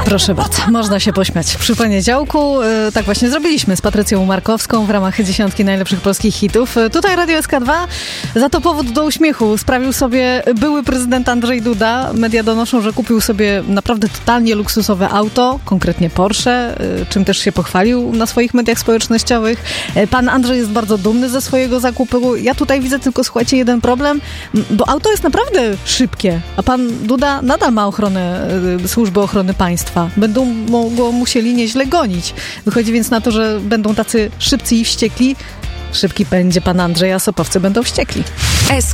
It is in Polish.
Proszę bardzo, można się pośmiać. Przy poniedziałku tak właśnie zrobiliśmy z Patrycją Markowską w ramach 10 najlepszych polskich hitów. Tutaj Radio SK2 za to powód do uśmiechu sprawił sobie były prezydent Andrzej Duda. Media donoszą, że kupił sobie naprawdę totalnie luksusowe auto, konkretnie Porsche, czym też się pochwalił na swoich mediach społecznościowych. Pan Andrzej jest bardzo dumny ze swojego zakupu. Ja tutaj widzę tylko, słuchajcie, jeden problem, bo auto jest naprawdę szybkie, a pan Duda nadal ma ochronę, służby ochrony państwa. Będą musieli nieźle gonić. Wychodzi więc na to, że będą tacy szybcy i wściekli. Szybki będzie pan Andrzej, a sopowcy będą wściekli.